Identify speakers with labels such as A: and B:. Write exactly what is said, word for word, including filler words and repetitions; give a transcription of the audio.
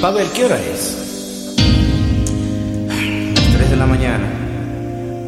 A: Pavel, ¿qué hora es? Las tres de la mañana.